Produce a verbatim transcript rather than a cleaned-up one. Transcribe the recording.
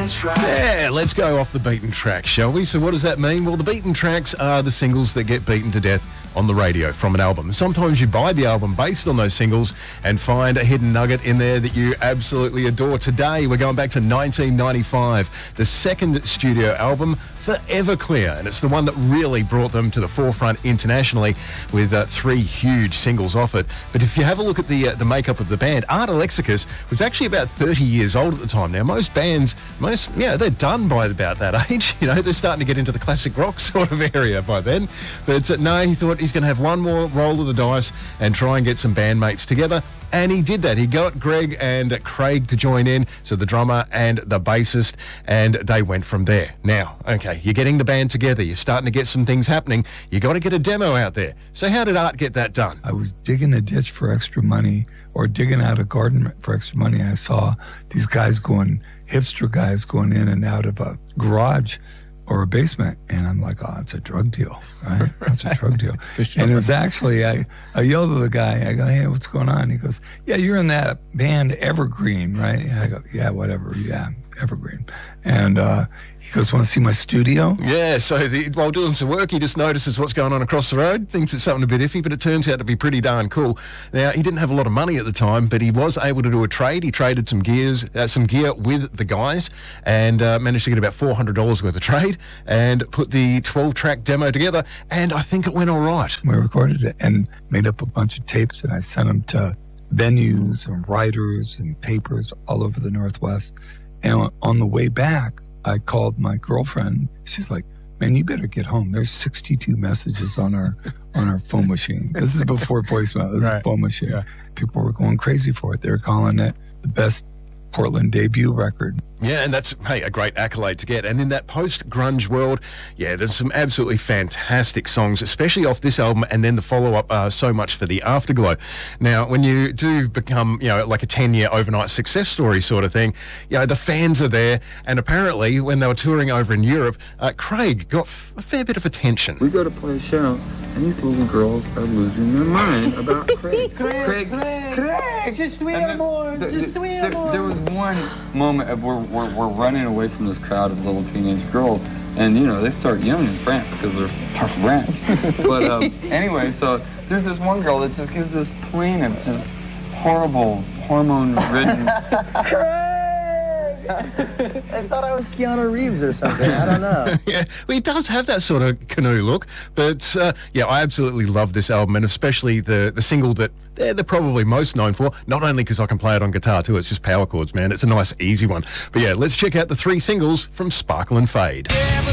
beaten track. Yeah, let's go off the beaten track, shall we? So what does that mean? Well, the beaten tracks are the singles that get beaten to death on the radio from an album. Sometimes you buy the album based on those singles and find a hidden nugget in there that you absolutely adore. Today, we're going back to nineteen ninety-five, the second studio album for Everclear, and it's the one that really brought them to the forefront internationally with uh, three huge singles off it. But if you have a look at the uh, the makeup of the band, Art Alexakis was actually about thirty years old at the time. Now, most bands, most, you know, they're done by about that age. You know, they're starting to get into the classic rock sort of area by then. But uh, no, he thought he's going to have one more roll of the dice and try and get some bandmates together. And he did that. He got Greg and Craig to join in, so the drummer and the bassist, and they went from there. Now, okay, you're getting the band together. You're starting to get some things happening. You got to get a demo out there. So how did Art get that done? I was digging a ditch for extra money or digging out a garden for extra money. I saw these guys going, hipster guys going in and out of a garage or a basement, and I'm like, oh, it's a drug deal, right? It's a drug deal. Sure. And it was actually, I, I yelled at the guy, I go, hey, what's going on? He goes, yeah, you're in that band Evergreen, right? And I go, yeah, whatever, yeah, Evergreen. And uh, he goes, want to see my studio? Yeah, so he, while doing some work, he just notices what's going on across the road, thinks it's something a bit iffy, but it turns out to be pretty darn cool. Now, he didn't have a lot of money at the time, but he was able to do a trade. He traded some gears, uh, some gear with the guys, and uh, managed to get about four hundred dollars worth of trade and put the twelve-track demo together, and I think it went all right. We recorded it and made up a bunch of tapes, and I sent them to venues and writers and papers all over the Northwest. And on the way back, I called my girlfriend. She's like, man, you better get home. There's sixty-two messages on our on our phone machine. This is before voicemail. This right. is a phone machine. Yeah. People were going crazy for it. They were calling it the best Portland debut record. Yeah, and that's, hey, a great accolade to get. And in that post-grunge world, yeah, there's some absolutely fantastic songs, especially off this album, and then the follow-up, uh, So Much for the Afterglow. Now, when you do become, you know, like a ten-year overnight success story sort of thing, you know, the fans are there, and apparently, when they were touring over in Europe, uh, Craig got f- a fair bit of attention. We go to play a show, and these little girls are losing their mind about Craig. Craig, Craig, Craig, Craig, just sweet then, more, the, just the, sweet there, more. There was one moment of where we're, we're running away from this crowd of little teenage girls, and you know they start yelling in France because they're they're rent. But um, anyway, so there's this one girl that just gives this plain of just horrible hormone-ridden. I thought I was Keanu Reeves or something. I don't know. Yeah, well, he does have that sort of canoe look. But, uh, yeah, I absolutely love this album, and especially the, the single that they're, they're probably most known for, not only because I can play it on guitar, too. It's just power chords, man. It's a nice, easy one. But, yeah, let's check out the three singles from Sparkle and Fade.